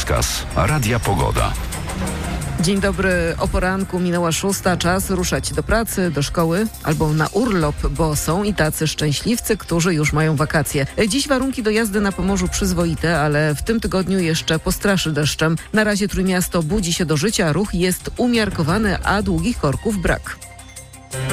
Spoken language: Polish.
Rozkaz Radia Pogoda. Dzień dobry, o poranku minęła 6, czas ruszać do pracy, do szkoły albo na urlop, bo są i tacy szczęśliwcy, którzy już mają wakacje. Dziś warunki do jazdy na Pomorzu przyzwoite, ale w tym tygodniu jeszcze postraszy deszczem. Na razie Trójmiasto budzi się do życia, ruch jest umiarkowany, a długich korków brak.